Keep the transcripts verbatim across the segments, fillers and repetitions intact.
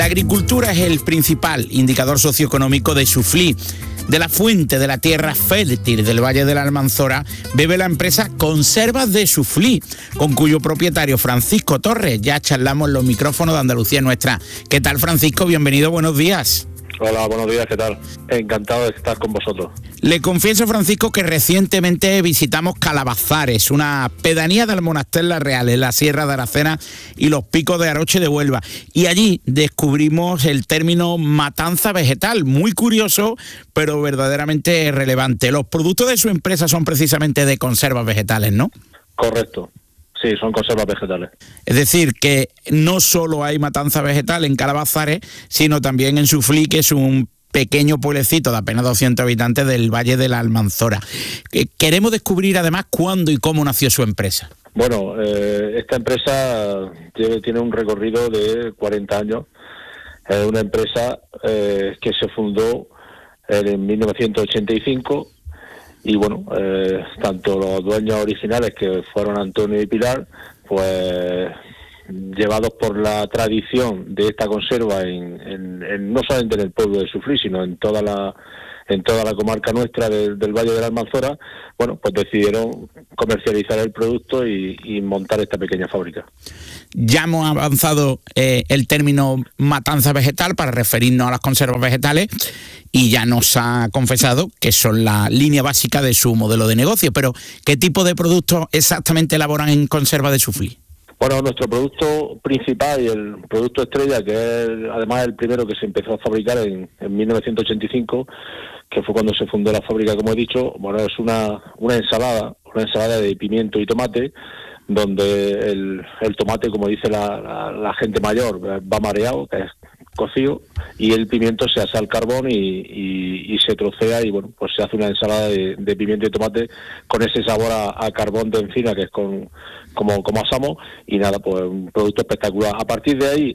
La agricultura es el principal indicador socioeconómico de Suflí. De la fuente de la tierra fértil del Valle de la Almanzora bebe la empresa Conservas de Suflí, con cuyo propietario Francisco Torres ya charlamos en los micrófonos de Andalucía Nuestra. ¿Qué tal, Francisco? Bienvenido, buenos días. Hola, buenos días, ¿qué tal? Encantado de estar con vosotros. Le confieso, Francisco, que recientemente visitamos Calabazares, una pedanía del Monaster La Real, en la Sierra de Aracena y los Picos de Aroche de Huelva. Y allí descubrimos el término matanza vegetal, muy curioso, pero verdaderamente relevante. Los productos de su empresa son precisamente de conservas vegetales, ¿no? Correcto. Sí, son conservas vegetales. Es decir, que no solo hay matanza vegetal en Calabazares, sino también en Suflí, que es un pequeño pueblecito de apenas doscientos habitantes del Valle de la Almanzora. Queremos descubrir además cuándo y cómo nació su empresa. Bueno, eh, esta empresa tiene, tiene un recorrido de cuarenta años. Es una empresa eh, que se fundó en mil novecientos ochenta y cinco y bueno, eh, tanto los dueños originales, que fueron Antonio y Pilar, pues llevados por la tradición de esta conserva en, en, en no solamente en el pueblo de Suflí, sino en toda la en toda la comarca nuestra de, del Valle de la Almanzora, bueno, pues decidieron comercializar el producto y, y montar esta pequeña fábrica. Ya hemos avanzado eh, el término matanza vegetal para referirnos a las conservas vegetales y ya nos ha confesado que son la línea básica de su modelo de negocio, pero ¿qué tipo de productos exactamente elaboran en Conservas de Suflí? Bueno, nuestro producto principal y el producto estrella, que es además el primero que se empezó a fabricar en, en mil novecientos ochenta y cinco, que fue cuando se fundó la fábrica, como he dicho, bueno, es una, una ensalada, una ensalada de pimiento y tomate, donde el, el tomate, como dice la, la, la gente mayor, va mareado, que es cocido, y el pimiento se asa al carbón y, y, y se trocea y bueno, pues se hace una ensalada de, de pimiento y tomate con ese sabor a, a carbón de encina, que es con como, como asamos, y nada, pues un producto espectacular. A partir de ahí,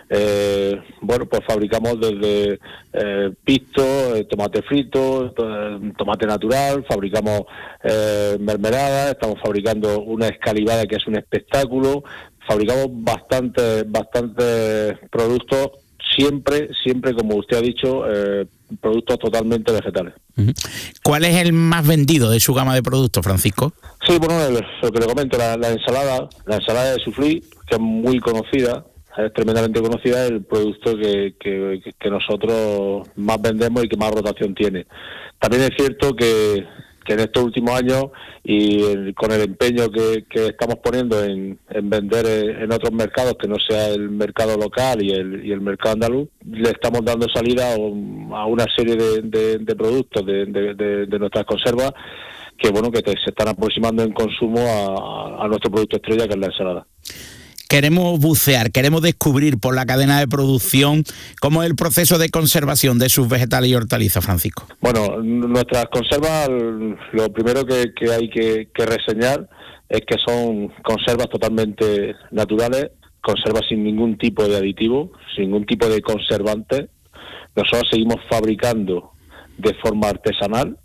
eh, bueno, pues fabricamos desde eh, pisto, eh, tomate frito, eh, tomate natural, fabricamos eh, mermelada, estamos fabricando una escalivada que es un espectáculo, fabricamos bastantes, bastantes productos, siempre, siempre, como usted ha dicho, eh, productos totalmente vegetales. ¿Cuál es el más vendido de su gama de productos, Francisco? Sí, bueno, lo que le comento, la, la ensalada, la ensalada de Suflí, que es muy conocida, es tremendamente conocida, es el producto que, que, que nosotros más vendemos y que más rotación tiene. También es cierto que, que en estos últimos años y el, con el empeño que, que estamos poniendo en, en vender en otros mercados que no sea el mercado local y el, y el mercado andaluz, le estamos dando salida a, a una serie de, de, de productos de, de, de, de nuestras conservas que bueno que te, se están aproximando en consumo a, a nuestro producto estrella, que es la ensalada. Queremos bucear, queremos descubrir por la cadena de producción cómo es el proceso de conservación de sus vegetales y hortalizas, Francisco. Bueno, nuestras conservas, lo primero que, que hay que, que reseñar es que son conservas totalmente naturales, conservas sin ningún tipo de aditivo, sin ningún tipo de conservante. Nosotros seguimos fabricando de forma artesanal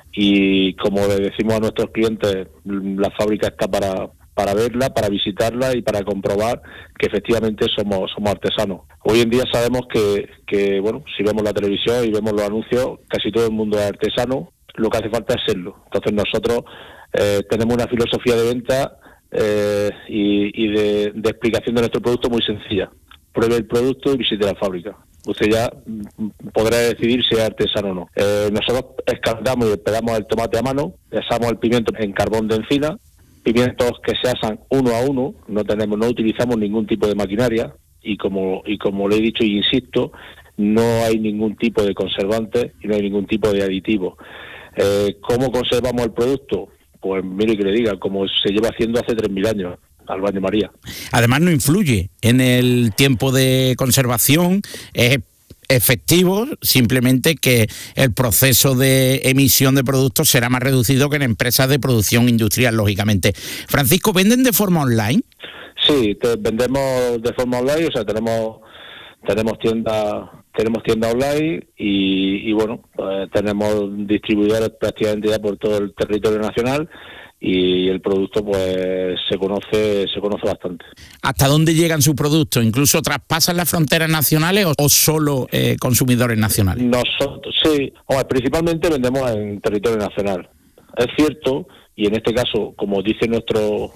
y, como le decimos a nuestros clientes, la fábrica está para... para verla, para visitarla y para comprobar que efectivamente somos somos artesanos. Hoy en día sabemos que, que, bueno, si vemos la televisión y vemos los anuncios, casi todo el mundo es artesano, lo que hace falta es serlo. Entonces nosotros eh, tenemos una filosofía de venta eh, y, y de, de explicación de nuestro producto muy sencilla. Pruebe el producto y visite la fábrica. Usted ya podrá decidir si es artesano o no. Eh, nosotros escaldamos y despegamos el tomate a mano, asamos el pimiento en carbón de encina, pimientos que se asan uno a uno, no tenemos, no utilizamos ningún tipo de maquinaria y como y como le he dicho y insisto, no hay ningún tipo de conservante y no hay ningún tipo de aditivo. Eh, ¿Cómo conservamos el producto? Pues mire que le diga, como se lleva haciendo hace tres mil años, al baño María. Además no influye en el tiempo de conservación, es efectivo, simplemente que el proceso de emisión de productos será más reducido que en empresas de producción industrial, lógicamente. Francisco, ¿venden de forma online? Sí, te, vendemos de forma online, o sea, tenemos tenemos tienda tenemos tienda online y, y bueno, pues tenemos distribuidores prácticamente ya por todo el territorio nacional y el producto pues se conoce se conoce bastante. ¿Hasta dónde llegan sus productos? ¿Incluso traspasan las fronteras nacionales o, o solo eh, consumidores nacionales? Nosotros sí, bueno, principalmente vendemos en territorio nacional. Es cierto, y en este caso, como dice nuestro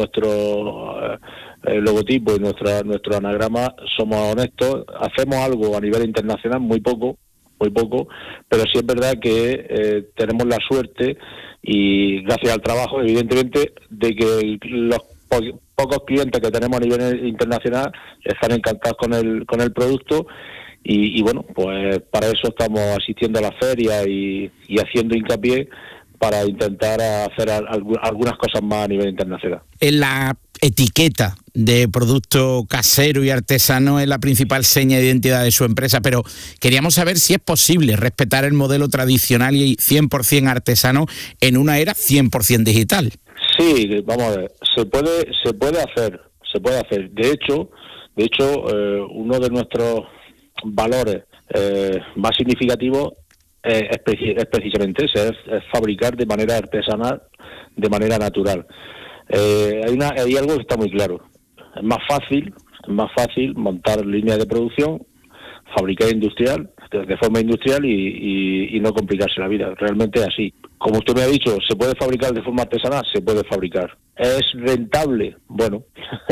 nuestro eh, logotipo y nuestra, nuestro anagrama, somos honestos, hacemos algo a nivel internacional, muy poco, muy poco, pero sí es verdad que eh, tenemos la suerte y gracias al trabajo, evidentemente, de que el, los po- pocos clientes que tenemos a nivel internacional están encantados con el con el producto y, y bueno, pues para eso estamos asistiendo a la feria y, y haciendo hincapié para intentar hacer alg- algunas cosas más a nivel internacional. En la etiqueta de producto casero y artesano es la principal seña de identidad de su empresa, pero queríamos saber si es posible respetar el modelo tradicional y cien por ciento artesano en una era cien por ciento digital. Sí, vamos a ver, se puede se puede hacer, se puede hacer. De hecho, de hecho eh, uno de nuestros valores eh, más significativos eh, es, preci- es precisamente ese, es, es fabricar de manera artesanal, de manera natural. Eh, hay, una, hay algo que está muy claro. Es más fácil, es más fácil montar líneas de producción, fabricar industrial, de, de forma industrial y, y, y no complicarse la vida. Realmente es así. Como usted me ha dicho, ¿se puede fabricar de forma artesanal? Se puede fabricar. ¿Es rentable? Bueno.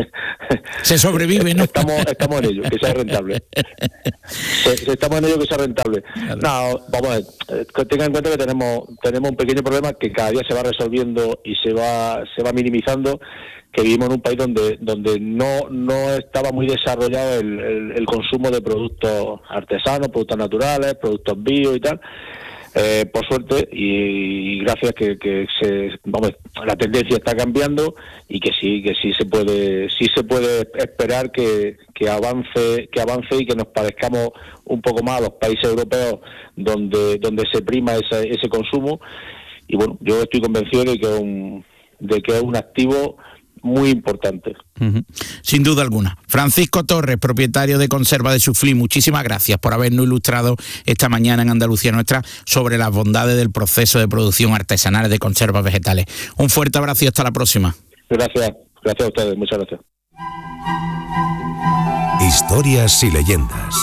Se sobrevive, ¿no? Estamos, estamos en ello, que sea rentable. Se, se estamos en ello, que sea rentable. Claro. No, vamos a ver, eh, tenga en cuenta que tenemos tenemos un pequeño problema que cada día se va resolviendo y se va se va minimizando, que vivimos en un país donde donde no no estaba muy desarrollado el, el, el consumo de productos artesanos, productos naturales, productos bio y tal. Eh, por suerte y, y gracias que, que se, vamos, la tendencia está cambiando y que sí que sí se puede sí se puede esperar que, que avance que avance y que nos parezcamos un poco más a los países europeos donde donde se prima ese, ese consumo. Y bueno, yo estoy convencido de que un, de que es un activo muy importante. Uh-huh. Sin duda alguna. Francisco Torres, propietario de Conserva de Suflí, muchísimas gracias por habernos ilustrado esta mañana en Andalucía Nuestra sobre las bondades del proceso de producción artesanal de conservas vegetales. Un fuerte abrazo y hasta la próxima. Gracias, gracias a ustedes, muchas gracias. Historias y leyendas.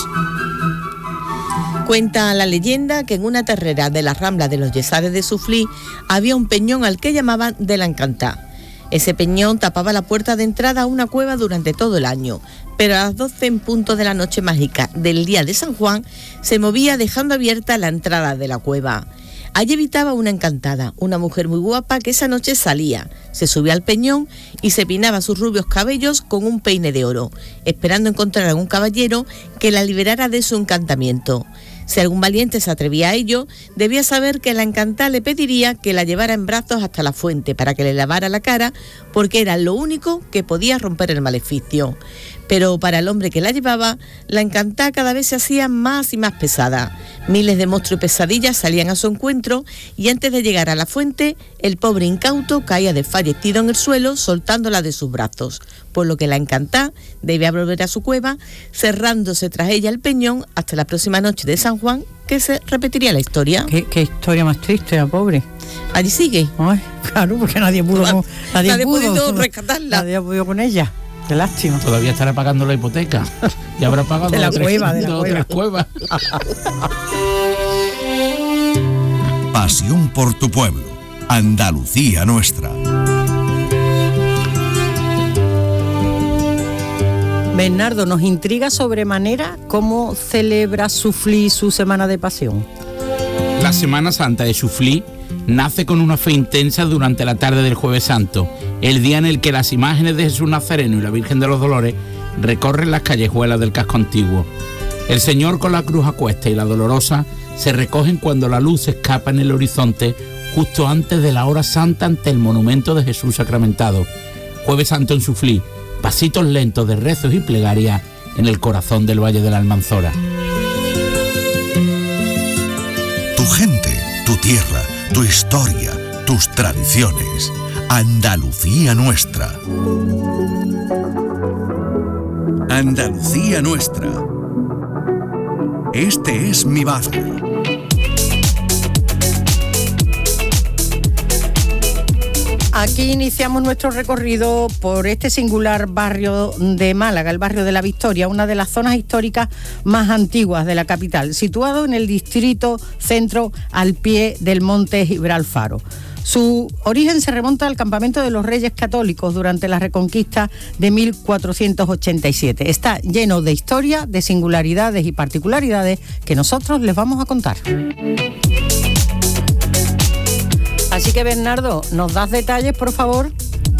Cuenta la leyenda que en una terrera de las Ramblas de los Yesares de Suflí había un peñón al que llamaban de la Encantá. Ese peñón tapaba la puerta de entrada a una cueva durante todo el año, pero a las doce en punto de la noche mágica del día de San Juan se movía dejando abierta la entrada de la cueva. Allí habitaba una encantada, una mujer muy guapa que esa noche salía, se subía al peñón y se peinaba sus rubios cabellos con un peine de oro, esperando encontrar a un caballero que la liberara de su encantamiento. Si algún valiente se atrevía a ello, debía saber que la encantada le pediría que la llevara en brazos hasta la fuente para que le lavara la cara, porque era lo único que podía romper el maleficio. Pero para el hombre que la llevaba, la encantada cada vez se hacía más y más pesada. Miles de monstruos y pesadillas salían a su encuentro y antes de llegar a la fuente, el pobre incauto caía desfallecido en el suelo soltándola de sus brazos, por lo que la encantada debía volver a su cueva, cerrándose tras ella el peñón hasta la próxima noche de San Juan, que se repetiría la historia. Qué, qué historia más triste, la pobre. Allí sigue. Ay, claro, porque nadie pudo, Nadie, nadie nadie pudo podido rescatarla. Nadie ha podido con ella. Qué lástima. Todavía estará pagando la hipoteca. Ya habrá pagado de la tres, cueva, de la dos, cueva. tres cuevas. Pasión por tu pueblo. Andalucía Nuestra. Bernardo, nos intriga sobremanera cómo celebra Suflí su Semana de Pasión. La Semana Santa de Suflí nace con una fe intensa durante la tarde del Jueves Santo, el día en el que las imágenes de Jesús Nazareno y la Virgen de los Dolores recorren las callejuelas del casco antiguo. El Señor con la cruz a cuesta y la Dolorosa se recogen cuando la luz escapa en el horizonte justo antes de la hora santa ante el monumento de Jesús sacramentado. Jueves Santo en Suflí, pasitos lentos de rezos y plegarias en el corazón del Valle de la Almanzora. Tu gente, tu tierra, tu historia, tus tradiciones. Andalucía Nuestra. Andalucía Nuestra. Este es mi barrio. aquí iniciamos nuestro recorrido por este singular barrio de Málaga, el barrio de la Victoria, una de las zonas históricas más antiguas de la capital, situado en el distrito centro al pie del monte Gibralfaro. Su origen se remonta al campamento de los Reyes Católicos durante la Reconquista de mil cuatrocientos ochenta y siete. Está lleno de historia, de singularidades y particularidades que nosotros les vamos a contar. Así que, Bernardo, ¿nos das detalles, por favor?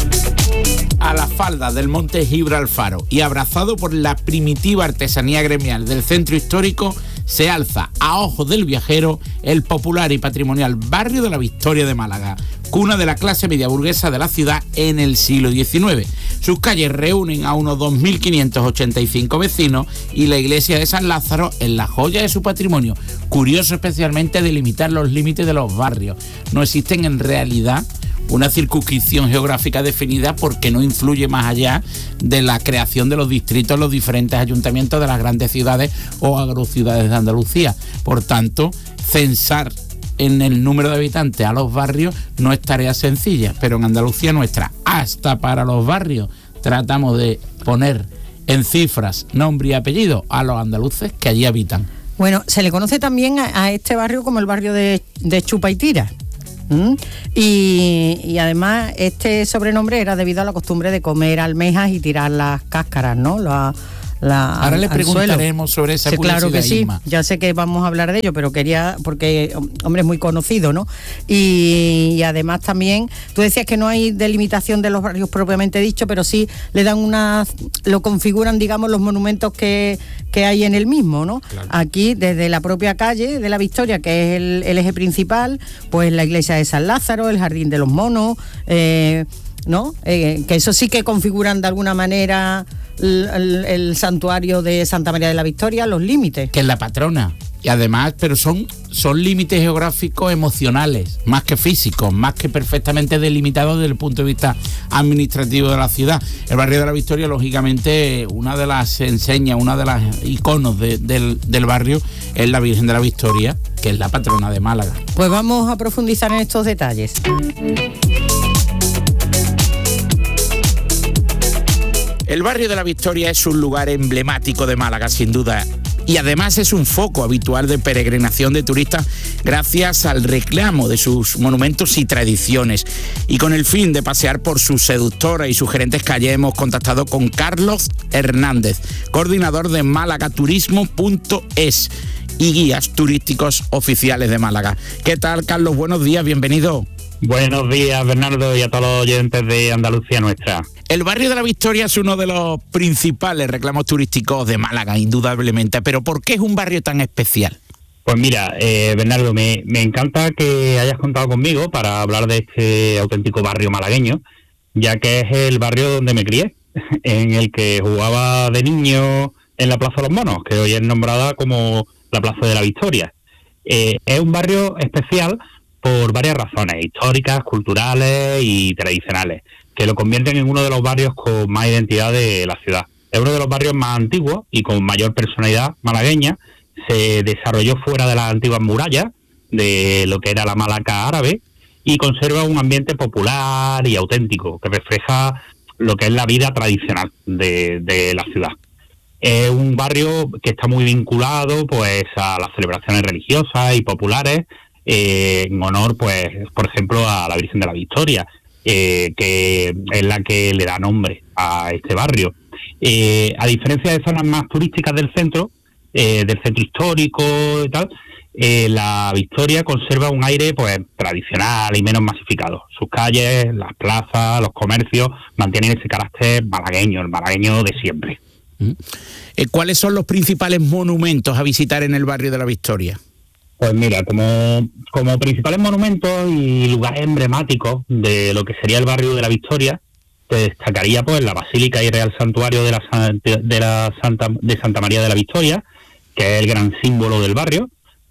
A las faldas del monte Gibralfaro y abrazado por la primitiva artesanía gremial del centro histórico, se alza a ojos del viajero el popular y patrimonial barrio de la Victoria de Málaga, cuna de la clase media burguesa de la ciudad en el siglo diecinueve. Sus calles reúnen a unos dos mil quinientos ochenta y cinco vecinos y la iglesia de San Lázaro es la joya de su patrimonio. Curioso especialmente delimitar los límites de los barrios. No existen en realidad una circunscripción geográfica definida porque no influye más allá de la creación de los distritos en los diferentes ayuntamientos de las grandes ciudades o agrociudades de Andalucía. Por tanto, censar en el número de habitantes a los barrios no es tarea sencilla, pero en Andalucía nuestra, hasta para los barrios, tratamos de poner en cifras, nombre y apellido a los andaluces que allí habitan. Bueno, se le conoce también a, a este barrio como el barrio de, de Chupa y Tira. ¿Mm? Y, y además este sobrenombre era debido a la costumbre de comer almejas y tirar las cáscaras, ¿no? La, la, Ahora le preguntaremos sobre esa sí, curiosidad. Claro que sí, Isma. Ya sé que vamos a hablar de ello, pero quería, porque, hombre, es muy conocido, ¿no? Y, y además también, tú decías que no hay delimitación de los barrios propiamente dicho, pero sí le dan una, lo configuran, digamos, los monumentos que, que hay en el mismo, ¿no? Claro. Aquí, desde la propia calle de la Victoria, que es el, el eje principal, pues la iglesia de San Lázaro, el Jardín de los Monos, eh, ¿no? Eh, que eso sí que configuran de alguna manera el, el, el santuario de Santa María de la Victoria, los límites. Que es la patrona. Y además, pero son, son límites geográficos emocionales, más que físicos, más que perfectamente delimitados desde el punto de vista administrativo de la ciudad. El barrio de la Victoria, lógicamente, una de las enseñas, una de las iconos de, del, del barrio es la Virgen de la Victoria, que es la patrona de Málaga. Pues vamos a profundizar en estos detalles. El barrio de la Victoria es un lugar emblemático de Málaga, sin duda, y además es un foco habitual de peregrinación de turistas gracias al reclamo de sus monumentos y tradiciones. Y con el fin de pasear por sus seductoras y sugerentes calles hemos contactado con Carlos Hernández, coordinador de málaga turismo punto es y guías turísticos oficiales de Málaga. ¿Qué tal, Carlos? Buenos días, bienvenido. Buenos días, Bernardo, y a todos los oyentes de Andalucía Nuestra. El barrio de la Victoria es uno de los principales reclamos turísticos de Málaga, indudablemente, pero ¿por qué es un barrio tan especial? Pues mira, eh, Bernardo, me, me encanta que hayas contado conmigo para hablar de este auténtico barrio malagueño, ya que es el barrio donde me crié, en el que jugaba de niño en la Plaza de los Monos, que hoy es nombrada como la Plaza de la Victoria. Eh, es un barrio especial por varias razones históricas, culturales y tradicionales, que lo convierten en uno de los barrios con más identidad de la ciudad. Es uno de los barrios más antiguos y con mayor personalidad malagueña. Se desarrolló fuera de las antiguas murallas de lo que era la Malaca árabe y conserva un ambiente popular y auténtico que refleja lo que es la vida tradicional de, de la ciudad. Es un barrio que está muy vinculado pues a las celebraciones religiosas y populares, Eh, en honor, pues, por ejemplo, a la Virgen de la Victoria, eh, que es la que le da nombre a este barrio. Eh, a diferencia de zonas más turísticas del centro, eh, del centro histórico y tal, eh, la Victoria conserva un aire, pues, tradicional y menos masificado. Sus calles, las plazas, los comercios mantienen ese carácter malagueño, el malagueño de siempre. Eh, ¿Cuáles son los principales monumentos a visitar en el barrio de la Victoria? Pues mira, como, como principales monumentos y lugares emblemáticos de lo que sería el barrio de la Victoria, te destacaría pues la Basílica y Real Santuario de la, de la Santa, de Santa María de la Victoria, que es el gran símbolo del barrio.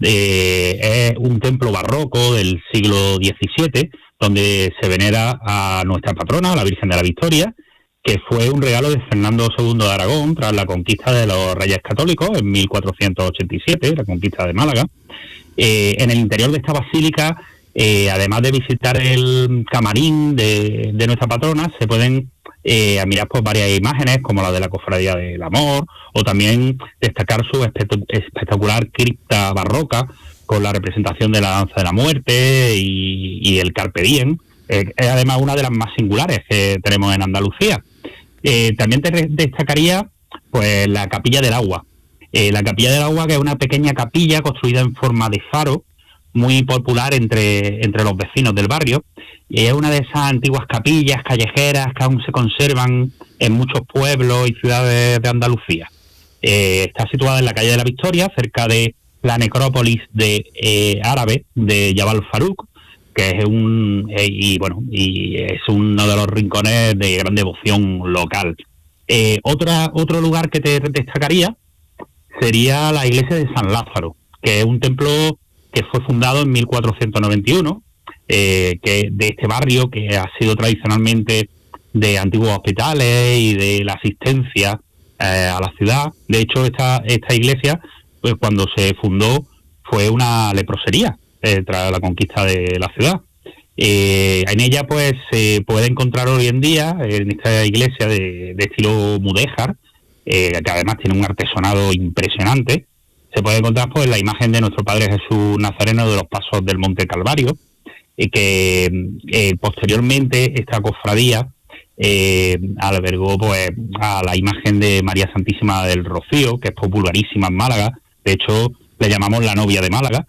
Eh, es un templo barroco del siglo diecisiete, donde se venera a nuestra patrona, la Virgen de la Victoria, que fue un regalo de Fernando segundo de Aragón tras la conquista de los Reyes Católicos en mil cuatrocientos ochenta y siete, la conquista de Málaga. Eh, en el interior de esta basílica eh, además de visitar el camarín de, de nuestra patrona, se pueden eh, mirar pues varias imágenes, como la de la Cofradía del Amor, o también destacar su espect- espectacular cripta barroca, con la representación de la Danza de la Muerte y, y el Carpe Diem. Eh, es además una de las más singulares que tenemos en Andalucía. Eh, también te re- destacaría pues la Capilla del Agua. Eh, la Capilla del Agua, que es una pequeña capilla construida en forma de faro, muy popular entre, entre los vecinos del barrio, y es una de esas antiguas capillas callejeras que aún se conservan en muchos pueblos y ciudades de Andalucía. Eh, está situada en la calle de la Victoria, cerca de la necrópolis de eh, árabe de Jabal Farouk, que es un eh, y bueno y es uno de los rincones de gran devoción local. Eh, otra otro lugar que te destacaría sería la iglesia de San Lázaro, que es un templo que fue fundado en mil cuatrocientos noventa y uno, eh, que de este barrio que ha sido tradicionalmente de antiguos hospitales y de la asistencia eh, a la ciudad. De hecho, esta esta iglesia, pues cuando se fundó, fue una leprosería eh, tras la conquista de la ciudad. Eh, en ella pues se puede encontrar hoy en día, en esta iglesia de, de estilo mudéjar, eh, que además tiene un artesonado impresionante, se puede encontrar pues la imagen de nuestro Padre Jesús Nazareno de los Pasos del Monte Calvario, y eh, que eh, posteriormente esta cofradía eh, albergó pues a la imagen de María Santísima del Rocío, que es popularísima en Málaga. De hecho, le llamamos la novia de Málaga,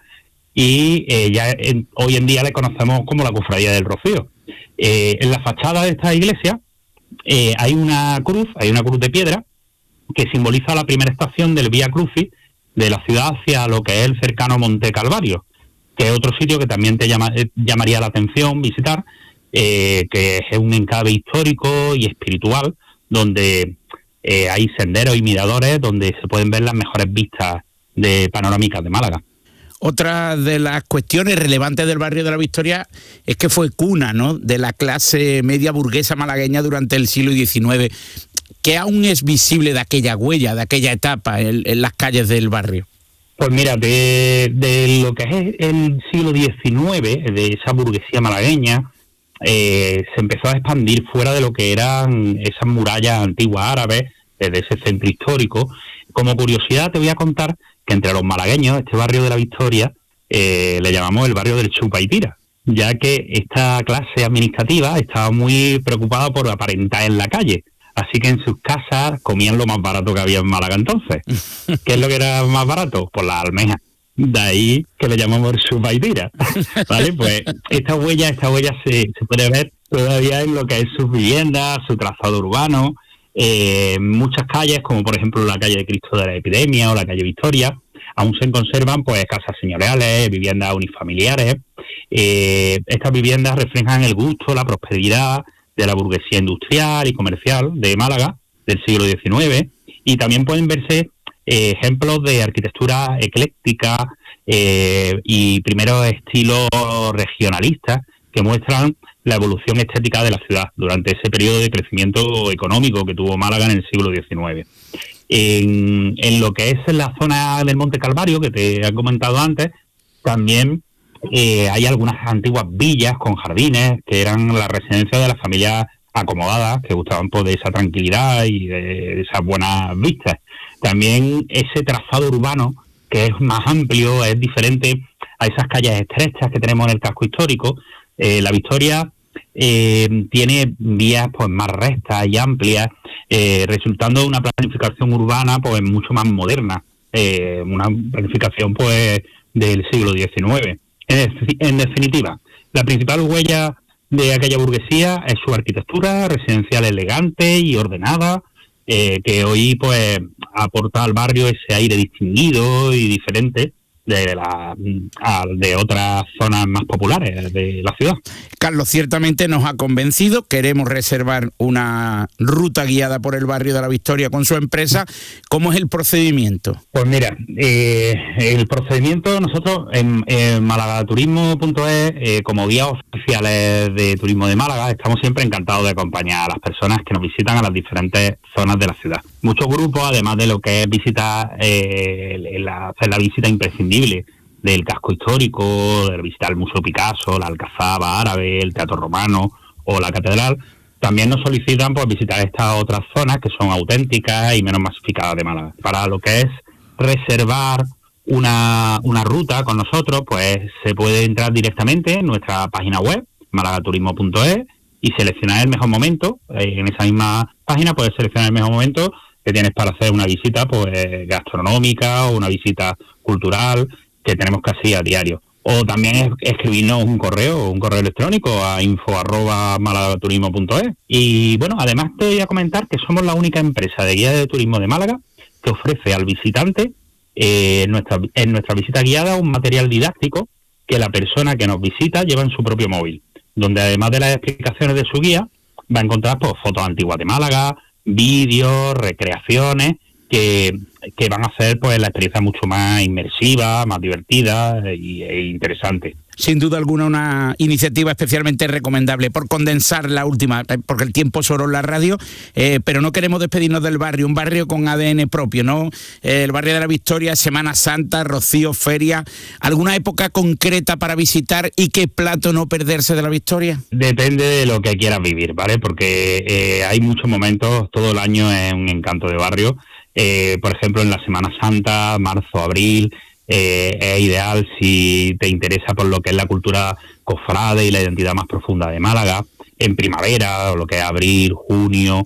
y eh, ya en, hoy en día le conocemos como la Cofradía del Rocío. Eh, en la fachada de esta iglesia eh, hay una cruz, hay una cruz de piedra que simboliza la primera estación del Vía Crucis de la ciudad hacia lo que es el cercano Monte Calvario, que es otro sitio que también te llama, eh, llamaría la atención visitar, eh, que es un enclave histórico y espiritual, donde eh, hay senderos y miradores donde se pueden ver las mejores vistas de panorámicas de Málaga. Otra de las cuestiones relevantes del barrio de la Victoria es que fue cuna, ¿no?, de la clase media burguesa malagueña durante el siglo diecinueve. ¿Qué aún es visible de aquella huella, de aquella etapa en, en las calles del barrio? Pues mira, de, de lo que es el siglo diecinueve, de esa burguesía malagueña, eh, se empezó a expandir fuera de lo que eran esas murallas antiguas árabes, desde ese centro histórico. Como curiosidad te voy a contar que entre los malagueños, este barrio de la Victoria, eh, le llamamos el barrio del chupa y tira, ya que esta clase administrativa estaba muy preocupada por aparentar en la calle. Así que en sus casas comían lo más barato que había en Málaga entonces. ¿Qué es lo que era más barato? Pues las almejas. De ahí que le llamamos el chupa y tira. ¿Vale? Pues esta huella, esta huella se, se puede ver todavía en lo que es sus viviendas, su trazado urbano, eh, muchas calles, como por ejemplo la calle de Cristo de la Epidemia o la calle Victoria, aún se conservan pues casas señoriales, viviendas unifamiliares. Eh, estas viviendas reflejan el gusto, la prosperidad de la burguesía industrial y comercial de Málaga del siglo diecinueve, y también pueden verse eh, ejemplos de arquitectura ecléctica eh, y primeros estilos regionalistas que muestran la evolución estética de la ciudad durante ese periodo de crecimiento económico que tuvo Málaga en el siglo diecinueve. En, en lo que es la zona del Monte Calvario, que te he comentado antes, también Eh, hay algunas antiguas villas con jardines que eran la residencia de las familias acomodadas que gustaban pues, de esa tranquilidad y de, de esas buenas vistas. También ese trazado urbano, que es más amplio, es diferente a esas calles estrechas que tenemos en el casco histórico. Eh, la Victoria eh, tiene vías pues más rectas y amplias, eh, resultando de una planificación urbana pues mucho más moderna, eh, una planificación pues del siglo diecinueve. En definitiva, la principal huella de aquella burguesía es su arquitectura residencial elegante y ordenada, eh, que hoy pues aporta al barrio ese aire distinguido y diferente de, la, de otras zonas más populares de la ciudad. Carlos, ciertamente nos ha convencido. Queremos reservar una ruta guiada por el barrio de la Victoria con su empresa. ¿Cómo es el procedimiento? Pues mira, eh, el procedimiento nosotros en, en malagaturismo punto es, eh, como guías oficiales de turismo de Málaga, estamos siempre encantados de acompañar a las personas que nos visitan a las diferentes zonas de la ciudad. Muchos grupos, además de lo que es visitar, eh, la, hacer la visita imprescindible del casco histórico, de visitar el Museo Picasso, la Alcazaba Árabe, el Teatro Romano o la Catedral, también nos solicitan pues visitar estas otras zonas que son auténticas y menos masificadas de Málaga. Para lo que es reservar una, una ruta con nosotros, pues se puede entrar directamente en nuestra página web, malagaturismo punto es, y seleccionar el mejor momento. En esa misma página puedes seleccionar el mejor momento que tienes para hacer una visita pues gastronómica o una visita cultural que tenemos casi a diario. O también es, escribirnos un correo, un correo electrónico a info arroba malagaturismo punto es. Y bueno, además te voy a comentar que somos la única empresa de guía de turismo de Málaga que ofrece al visitante eh, en, nuestra, en nuestra visita guiada un material didáctico que la persona que nos visita lleva en su propio móvil, donde además de las explicaciones de su guía va a encontrar pues, fotos antiguas de Málaga, vídeos, recreaciones que, que van a hacer pues la experiencia mucho más inmersiva, más divertida y, e interesante. Sin duda alguna una iniciativa especialmente recomendable por condensar la última, porque el tiempo es oro en la radio, eh, pero no queremos despedirnos del barrio, un barrio con A D N propio, ¿no? Eh, el barrio de la Victoria, Semana Santa, Rocío, Feria, ¿alguna época concreta para visitar y qué plato no perderse de la Victoria? Depende de lo que quieras vivir, ¿vale? Porque eh, hay muchos momentos, todo el año es un encanto de barrio, eh, por ejemplo en la Semana Santa, marzo, abril. Eh, es ideal si te interesa por lo que es la cultura cofrade y la identidad más profunda de Málaga. En primavera, o lo que es abril, junio,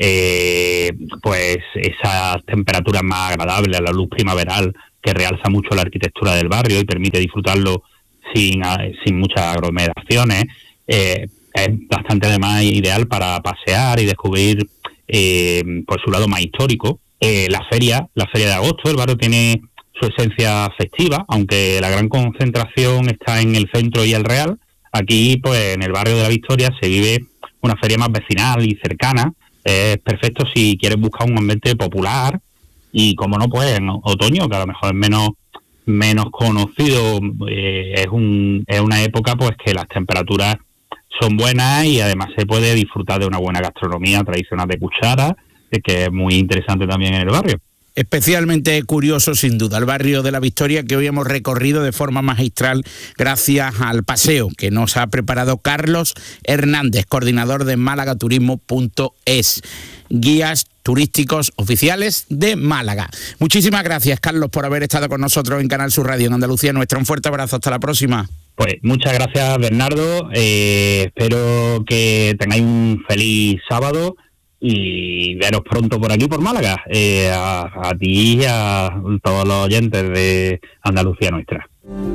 eh, pues esas temperaturas más agradables, la luz primaveral que realza mucho la arquitectura del barrio y permite disfrutarlo sin, sin muchas aglomeraciones, eh, es bastante además ideal para pasear y descubrir eh, por su lado más histórico. Eh, la feria, la feria de agosto, el barrio tiene su esencia festiva, aunque la gran concentración está en el centro y el Real. Aquí, pues en el barrio de la Victoria se vive una feria más vecinal y cercana. Es perfecto si quieres buscar un ambiente popular y, como no, pues en otoño, que a lo mejor es menos menos conocido, eh, es un es una época pues que las temperaturas son buenas y además se puede disfrutar de una buena gastronomía tradicional de cuchara, que es muy interesante también en el barrio. Especialmente curioso, sin duda, el barrio de la Victoria que hoy hemos recorrido de forma magistral gracias al paseo que nos ha preparado Carlos Hernández, coordinador de malagaturismo punto es, guías turísticos oficiales de Málaga. Muchísimas gracias, Carlos, por haber estado con nosotros en Canal Sur Radio en Andalucía Nuestra. Un fuerte abrazo, hasta la próxima. Pues muchas gracias, Bernardo. Eh, espero que tengáis un feliz sábado y veros pronto por aquí, por Málaga, eh, a, a ti y a todos los oyentes de Andalucía Nuestra.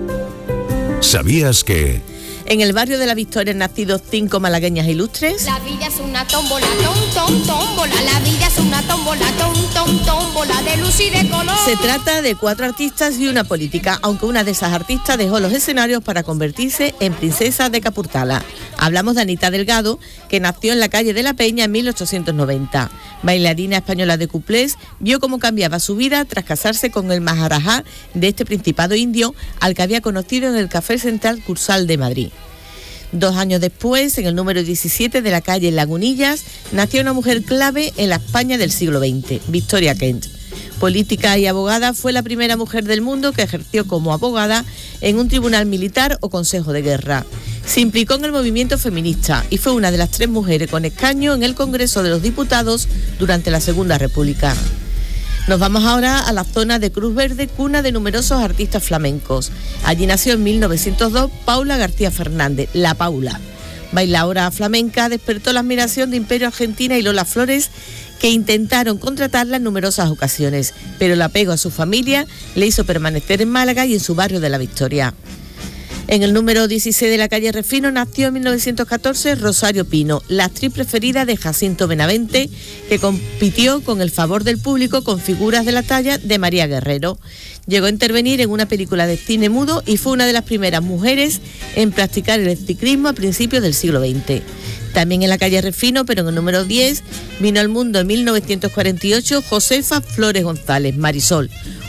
¿Sabías que...? En el barrio de la Victoria han nacido cinco malagueñas ilustres. La vida es una tómbola, tom, tom, tómbola. La vida es una tómbola, tom, tom, tómbola de luz y de color. Se trata de cuatro artistas y una política, aunque una de esas artistas dejó los escenarios para convertirse en princesa de Capurtala. Hablamos de Anita Delgado, que nació en la calle de la Peña en mil ochocientos noventa. Bailarina española de cuplés, vio cómo cambiaba su vida tras casarse con el maharajá de este principado indio, al que había conocido en el Café Central Cursal de Madrid. Dos años después, en el número diecisiete de la calle Lagunillas, nació una mujer clave en la España del siglo veinte, Victoria Kent. Política y abogada, fue la primera mujer del mundo que ejerció como abogada en un tribunal militar o consejo de guerra. Se implicó en el movimiento feminista y fue una de las tres mujeres con escaño en el Congreso de los Diputados durante la Segunda República. Nos vamos ahora a la zona de Cruz Verde, cuna de numerosos artistas flamencos. Allí nació en mil novecientos dos Paula García Fernández, La Paula. Bailaora flamenca, despertó la admiración de Imperio Argentina y Lola Flores, que intentaron contratarla en numerosas ocasiones, pero el apego a su familia le hizo permanecer en Málaga y en su barrio de la Victoria. En el número dieciséis de la calle Refino nació en mil novecientos catorce Rosario Pino, la actriz preferida de Jacinto Benavente, que compitió con el favor del público con figuras de la talla de María Guerrero. Llegó a intervenir en una película de cine mudo y fue una de las primeras mujeres en practicar el ciclismo a principios del siglo veinte. También en la calle Refino, pero en el número diez, vino al mundo en mil novecientos cuarenta y ocho Josefa Flores González, Marisol,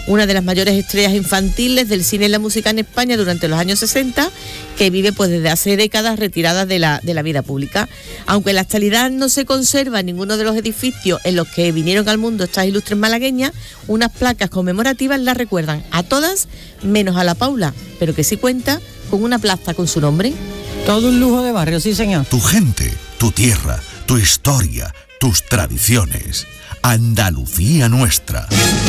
una de las mayores estrellas infantiles del cine y la música en España durante los años sesenta, que vive pues desde hace décadas retirada de la, de la vida pública. Aunque en la actualidad no se conserva ninguno de los edificios en los que vinieron al mundo estas ilustres malagueñas, unas placas conmemorativas las recuerdan a todas, menos a la Paula, pero que sí cuenta con una plaza con su nombre. Todo un lujo de barrio, sí señor. Tu gente, tu tierra, tu historia, tus tradiciones. Andalucía nuestra.